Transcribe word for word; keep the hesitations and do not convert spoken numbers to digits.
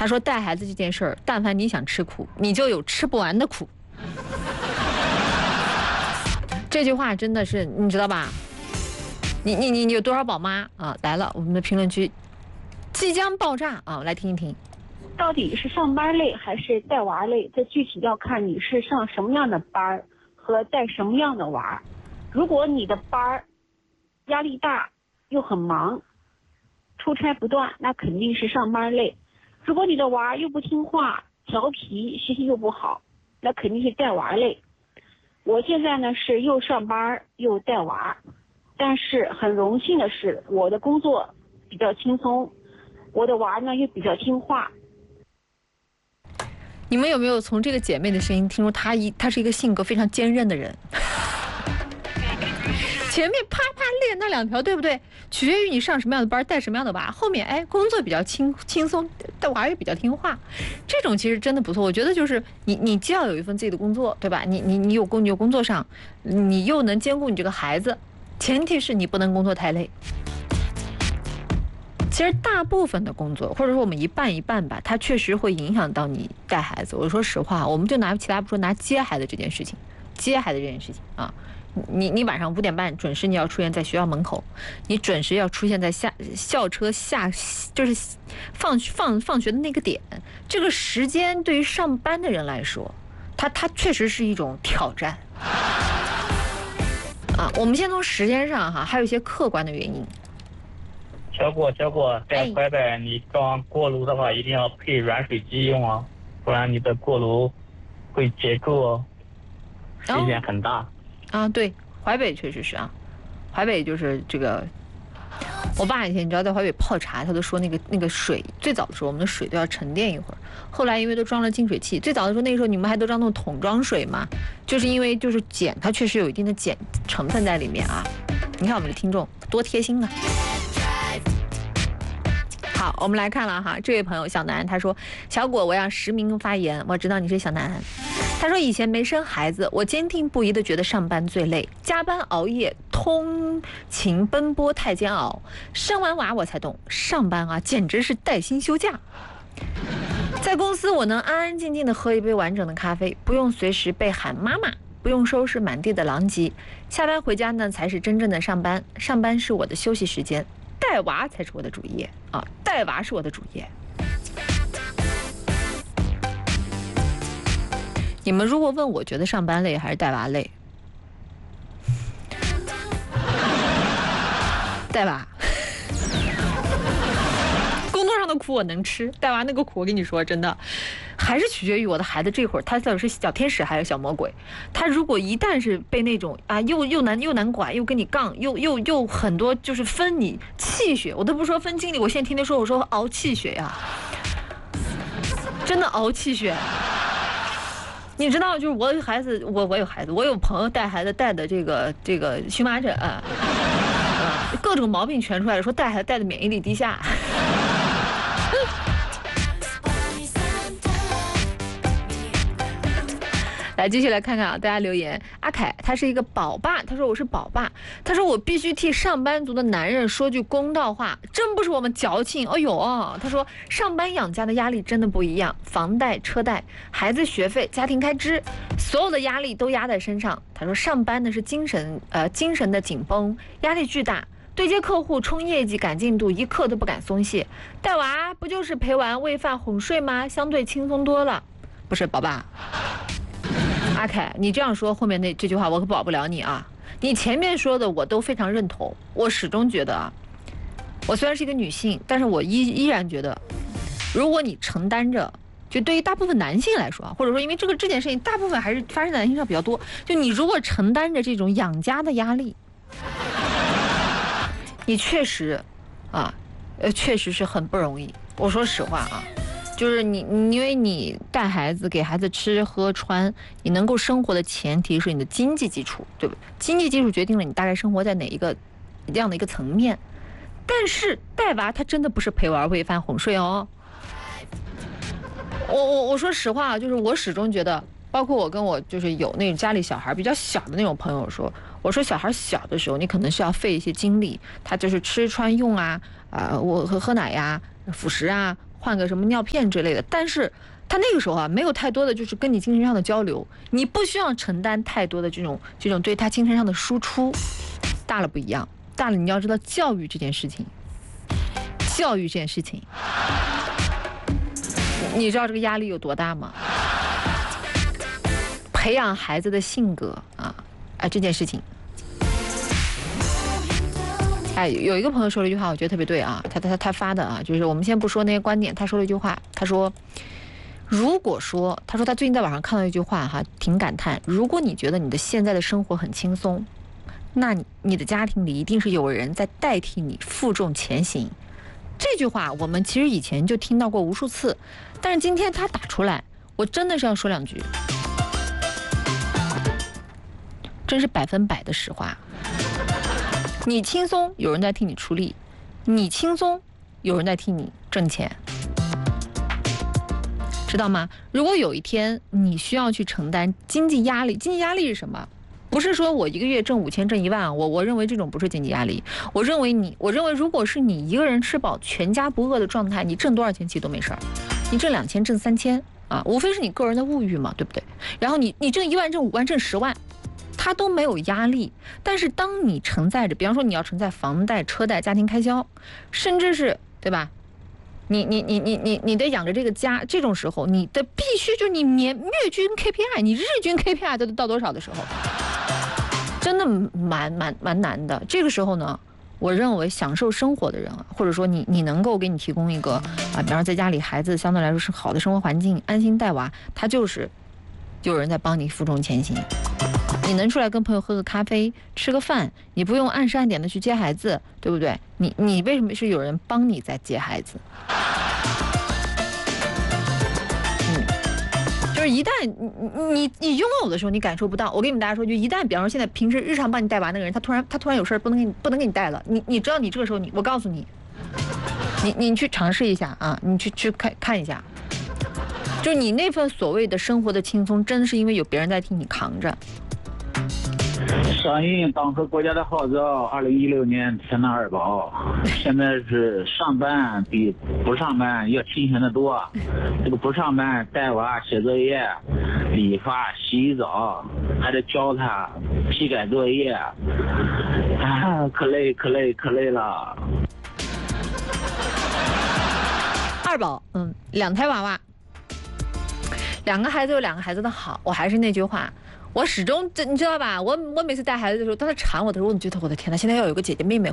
他说带孩子这件事儿，但凡你想吃苦，你就有吃不完的苦。这句话真的是你知道吧？你你你你有多少宝妈啊？来了，我们的评论区即将爆炸啊！来听一听。 到底是上班累还是带娃累？这具体要看你是上什么样的班和带什么样的娃。如果你的班压力大又很忙，出差不断，那肯定是上班累。如果你的娃又不听话、调皮、学习又不好，那肯定是带娃累。我现在呢是又上班又带娃，但是很荣幸的是，我的工作比较轻松，我的娃呢又比较听话。 你们有没有从这个姐妹的声音听出她一她是一个性格非常坚韧的人？前面啪啪练那两条，对不对？取决于你上什么样的班，带什么样的娃。后面哎，工作比较轻轻松，带娃也比较听话，这种其实真的不错。我觉得就是你你既要有一份自己的工作，对吧？你你你有工你有工作上，你又能兼顾你这个孩子，前提是你不能工作太累。其实大部分的工作，或者说我们一半一半吧，它确实会影响到你带孩子。我说实话，我们就拿其他不说，拿接孩子这件事情，接孩子这件事情啊，你你晚上五点半准时你要出现在学校门口，你准时要出现在下校车下就是放放放学的那个点，这个时间对于上班的人来说，它它确实是一种挑战啊。我们先从时间上哈，还有一些客观的原因。 小果，小果，在淮北你装锅炉的话，一定要配软水机用啊，不然你的锅炉会结构哦，危险很大。 啊，对，淮北确实是啊，淮北就是这个。我爸以前你知道在淮北泡茶，他都说那个那个水，最早的时候我们的水都要沉淀一会儿，后来因为都装了净水器，最早的时候那个时候你们还都装那种桶装水嘛，就是因为就是碱，它确实有一定的碱成分在里面啊。你看我们的听众多贴心啊。好，我们来看了哈，这位朋友小南他说：“小果，我要实名发言，我知道你是小南。”他说：“以前没生孩子，我坚定不移地觉得上班最累，加班熬夜、通勤奔波太煎熬。生完娃我才懂，上班啊简直是带薪休假。在公司我能安安静静地喝一杯完整的咖啡，不用随时被喊妈妈，不用收拾满地的狼藉。下班回家呢才是真正的上班，上班是我的休息时间。”带娃才是我的主业啊！带娃是我的主业。你们如果问我觉得上班累还是带娃累，带娃。工作上的苦我能吃，带娃那个苦我跟你说真的，还是取决于我的孩子这会儿他到底是小天使还是小魔鬼。他如果一旦是被那种啊又又难又难管，又跟你杠，又又又很多就是分你气血，我都不说分精力，我现在天天说我说熬气血呀、啊，真的熬气血。你知道，就是我有孩子，我我有孩子，我有朋友带孩子带的这个这个荨麻疹啊，呃，各种毛病全出来了，说带孩子带的免疫力低下。来，继续来看看啊，大家留言。阿凯他是一个宝爸，他说我是宝爸，他说我必须替上班族的男人说句公道话，真不是我们矫情。哎呦啊，他说上班养家的压力真的不一样，房贷、车贷、孩子学费、家庭开支，所有的压力都压在身上。他说上班呢是精神呃精神的紧绷，压力巨大。对接客户、冲业绩、赶进度，一刻都不敢松懈。带娃不就是陪玩、喂饭、哄睡吗？相对轻松多了。不是，宝爸。阿凯，你这样说后面那这句话我可保不了你啊！你前面说的我都非常认同，我始终觉得啊，我虽然是一个女性，但是我依依然觉得，如果你承担着，就对于大部分男性来说啊，或者说因为这个这件事情大部分还是发生在男性上比较多，就你如果承担着这种养家的压力，你确实啊，呃，确实是很不容易。我说实话啊。就是你，因为你带孩子、给孩子吃喝穿，你能够生活的前提是你的经济基础，对不对？经济基础决定了你大概生活在哪一个这样的一个层面。但是带娃他真的不是陪玩、喂饭、哄睡哦。我我我说实话，就是我始终觉得，包括我跟我就是有那种家里小孩比较小的那种朋友说，我说小孩小的时候，你可能需要费一些精力，他就是吃穿用啊，啊、呃，我喝喝奶呀、辅食啊。 换个什么尿片之类的。但是他那个时候啊，没有太多的就是跟你精神上的交流，你不需要承担太多的这种这种对他精神上的输出。大了不一样，大了你要知道教育这件事情，教育这件事情，你知道这个压力有多大吗？培养孩子的性格啊，啊这件事情。哎，有一个朋友说了一句话，我觉得特别对啊，他他他发的啊，就是我们先不说那些观点，他说了一句话，他说，如果说，他说他最近在网上看到一句话哈，挺感叹，如果你觉得你的现在的生活很轻松，那你你的家庭里一定是有人在代替你负重前行。这句话我们其实以前就听到过无数次，但是今天他打出来，我真的是要说两句，真是百分百的实话。你轻松，有人在替你出力；你轻松，有人在替你挣钱，知道吗？如果有一天你需要去承担经济压力，经济压力是什么？不是说我一个月挣五千挣一万，我我认为这种不是经济压力。我认为你，我认为如果是你一个人吃饱全家不饿的状态，你挣多少钱其实都没事儿。你挣两千挣三千啊，无非是你个人的物欲嘛，对不对？然后你你挣一万挣五万挣十万。他都没有压力，但是当你承载着，比方说你要承载房贷、车贷、家庭开销，甚至是对吧？你你你你你你得养着这个家，这种时候你的必须就是你年月均 K P I， 你日均 K P I 都到多少的时候，真的蛮蛮蛮难的。这个时候呢，我认为享受生活的人啊，或者说你你能够给你提供一个啊，比方说在家里孩子相对来说是好的生活环境，安心带娃，他就是有人在帮你负重前行。你能出来跟朋友喝个咖啡吃个饭，你不用按时按点的去接孩子，对不对？你你为什么是有人帮你在接孩子？嗯，就是一旦你你你拥有的时候你感受不到。我跟你们大家说，就一旦比方说现在平时日常帮你带娃那个人，他突然他突然有事不能给你不能给你带了，你你知道你这个时候你我告诉你，你你去尝试一下啊，你去去看看一下，就你那份所谓的生活的轻松，真的是因为有别人在替你扛着。 上映当初国家的号召，二零一六年天南二保，现在是上班比不上班要清闲得多。这个不上班带娃写作业、理发、洗澡，还得教他批改作业，啊，可累可累可累了。 二宝，嗯，两胎娃娃，两个孩子有两个孩子的好。我还是那句话。我始终，你知道吧？我我每次带孩子的时候，当他缠我的时候，我觉得我的天哪！现在要有个姐姐妹妹